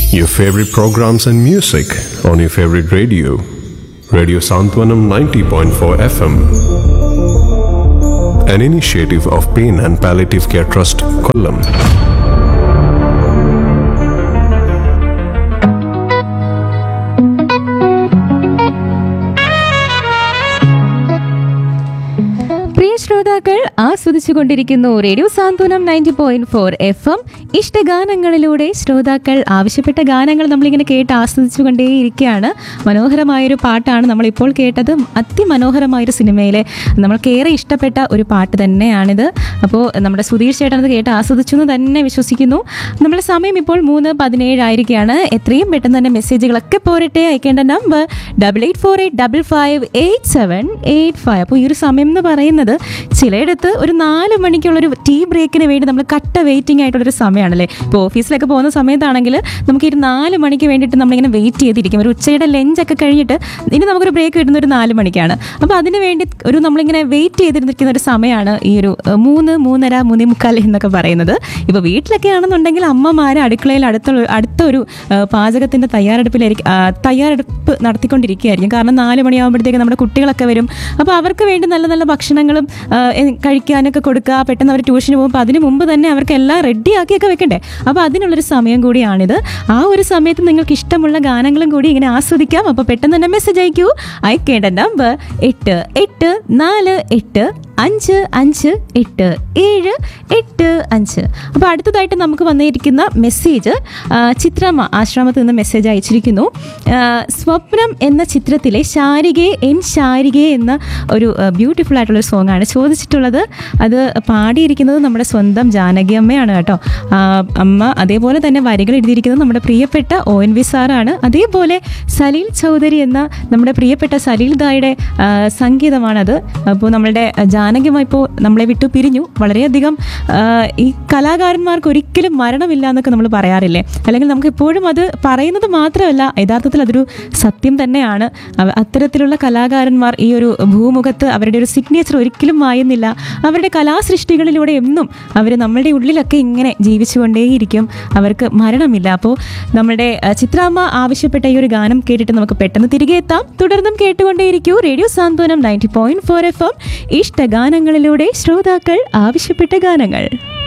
Your favorite programs and music on your favorite radio. Radio Santwanam 90.4 FM. An initiative of Pain and Palliative Care Trust, Kollam. ശ്രോതാക്കൾ ആസ്വദിച്ചുകൊണ്ടിരിക്കുന്നു radio സാന്ത്വനം 90.4 FM. ഇഷ്ടഗാനങ്ങളിലൂടെ ശ്രോതാക്കൾ ആവശ്യപ്പെട്ട ഗാനങ്ങൾ നമ്മളിങ്ങനെ കേട്ട് ആസ്വദിച്ചുകൊണ്ടേയിരിക്കുകയാണ്. മനോഹരമായൊരു പാട്ടാണ് നമ്മളിപ്പോൾ കേട്ടത്. അതിമനോഹരമായൊരു സിനിമയിലെ നമ്മൾക്കേറെ ഇഷ്ടപ്പെട്ട ഒരു പാട്ട് തന്നെയാണിത്. അപ്പോൾ നമ്മുടെ സുധീഷ് ചേട്ടനത് കേട്ട് ആസ്വദിച്ചു എന്ന് തന്നെ വിശ്വസിക്കുന്നു. നമ്മുടെ സമയം ഇപ്പോൾ 3:17 ആയിരിക്കുകയാണ്. എത്രയും പെട്ടെന്ന് തന്നെ മെസ്സേജുകളൊക്കെ പോരട്ടെ. അയക്കേണ്ട നമ്പർ 8848558785. അപ്പോൾ ഈ ഒരു സമയം എന്ന് പറയുന്നത് ചിലയിടത്ത് ഒരു 4 മണിക്കുള്ളൊരു ടീ ബ്രേക്കിന് വേണ്ടി നമ്മൾ കട്ട വെയിറ്റിംഗ് ആയിട്ടുള്ളൊരു സമയമാണല്ലേ. ഇപ്പോൾ ഓഫീസിലൊക്കെ പോകുന്ന സമയത്താണെങ്കിൽ നമുക്ക് ഈ 4 മണിക്ക് വേണ്ടിയിട്ട് നമ്മളിങ്ങനെ വെയിറ്റ് ചെയ്തിരിക്കും. ഒരു ഉച്ചയുടെ ലഞ്ചൊക്കെ കഴിഞ്ഞിട്ട് ഇനി നമുക്കൊരു ബ്രേക്ക് കിട്ടുന്ന ഒരു 4 മണിക്കാണ്. അപ്പോൾ അതിന് വേണ്ടി നമ്മളിങ്ങനെ വെയിറ്റ് ചെയ്തിരിക്കുന്ന ഒരു സമയമാണ് ഈ ഒരു 3, 3:30, 3:45 എന്നൊക്കെ പറയുന്നത്. ഇപ്പോൾ വീട്ടിലൊക്കെ ആണെന്നുണ്ടെങ്കിൽ അമ്മമാർ അടുക്കളയിൽ അടുത്തൊരു പാചകത്തിൻ്റെ തയ്യാറെടുപ്പ് നടത്തിക്കൊണ്ടിരിക്കുകയായിരിക്കും. കാരണം 4 മണിയാകുമ്പോഴത്തേക്ക് നമ്മുടെ കുട്ടികളൊക്കെ വരും. അപ്പോൾ അവർക്ക് വേണ്ടി നല്ല നല്ല ഭക്ഷണങ്ങളും കഴിക്കാനൊക്കെ കൊടുക്കുക. പെട്ടെന്ന് അവർ ട്യൂഷന് പോകുമ്പോൾ അതിന് മുമ്പ് തന്നെ അവർക്ക് എല്ലാം റെഡിയാക്കിയൊക്കെ വെക്കണ്ടേ. അപ്പോൾ അതിനുള്ളൊരു സമയം കൂടിയാണിത്. ആ ഒരു സമയത്ത് നിങ്ങൾക്ക് ഇഷ്ടമുള്ള ഗാനങ്ങളും കൂടി ഇങ്ങനെ ആസ്വദിക്കാം. അപ്പോൾ പെട്ടെന്ന് തന്നെ മെസ്സേജ് അയക്കൂ. അയക്കേണ്ട നമ്പർ 8848558785. അപ്പോൾ അടുത്തതായിട്ട് നമുക്ക് വന്നിരിക്കുന്ന മെസ്സേജ് ചിത്രമ്മ ആശ്രമത്തിൽ നിന്ന് മെസ്സേജ് അയച്ചിരിക്കുന്നു. സ്വപ്നം എന്ന ചിത്രത്തിലെ ശാരികേ എന്ന ഒരു ബ്യൂട്ടിഫുൾ ആയിട്ടുള്ളൊരു സോങ്ങാണ് ചോദിച്ചിട്ടുള്ളത്. അത് പാടിയിരിക്കുന്നത് നമ്മുടെ സ്വന്തം ജാനകി അമ്മയാണ് കേട്ടോ. അമ്മ അതേപോലെ തന്നെ വരികൾ എഴുതിയിരിക്കുന്നത് നമ്മുടെ പ്രിയപ്പെട്ട ONV സാറാണ്. അതേപോലെ സലീൽ ചൗധരി എന്ന നമ്മുടെ പ്രിയപ്പെട്ട സലീൽ ദായുടെ സംഗീതമാണത്. അപ്പോൾ നമ്മളുടെ ജാനകിയമ്മ ഇപ്പോൾ നമ്മളെ വിട്ടു പിരിഞ്ഞു. വളരെയധികം ഈ കലാകാരന്മാർക്ക് ഒരിക്കലും മരണമില്ല എന്നൊക്കെ നമ്മൾ പറയാറില്ലേ. അല്ലെങ്കിൽ നമുക്ക് എപ്പോഴും അത് പറയുന്നത് മാത്രമല്ല, യഥാർത്ഥത്തിൽ അതൊരു സത്യം തന്നെയാണ്. അത്തരത്തിലുള്ള കലാകാരന്മാർ ഈ ഒരു ഭൂമുഖത്ത് അവരുടെ ഒരു സിഗ്നേച്ചർ ഒരിക്കലും മായുന്നില്ല. അവരുടെ കലാസൃഷ്ടികളിലൂടെ എന്നും അവർ നമ്മളുടെ ഉള്ളിലൊക്കെ ഇങ്ങനെ ജീവിച്ചുകൊണ്ടേയിരിക്കും. അവർക്ക് മരണമില്ല. അപ്പോൾ നമ്മുടെ ചിത്രാമ്മ ആവശ്യപ്പെട്ട ഈ ഒരു ഗാനം കേട്ടിട്ട് നമുക്ക് പെട്ടെന്ന് തിരികെ എത്താം. തുടർന്നും കേട്ടുകൊണ്ടേയിരിക്കൂ റേഡിയോ സാന്ത്വനം 90.4 FM. ഇഷ്ടഗാനങ്ങളിലൂടെ ശ്രോതാക്കൾ ആവശ്യപ്പെട്ട ഗാനങ്ങൾ.